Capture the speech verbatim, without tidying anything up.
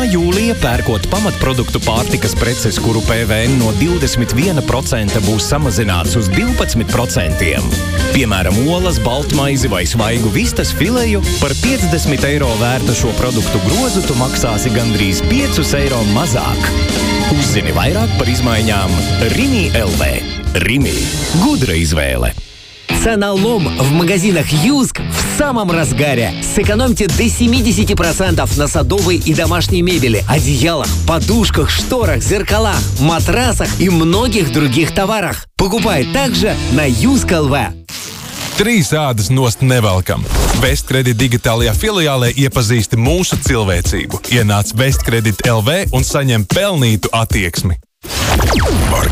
pirmā jūlija pērkot pamatproduktu pārtikas preces, kuru P V N no divdesmit viena procenta būs samazināts uz divpadsmit procentiem. Piemēram, olas, baltmaizi vai svaigu vistas fileju par piecdesmit eiro vērta šo produktu grozu tu maksāsi gandrīz piecus eiro mazāk. Uzzini vairāk par izmaiņām Rimi L V. Rimi. Gudra izvēle. Ценалом в магазинах Юск в самом разгаре. Сэкономьте до семьдесят процентов на садовой и домашней мебели, одеялах, подушках, шторах, зеркалах, матрасах и многих других товарах. Покупай также на Юск точка эл ви. Trīs ādas nost nevelkam. Vestkredit digitālajā filiālē iepazīsti mūsu cilvēcību. Ienāc Vestkredit L V un saņem pelnītu attieksmi.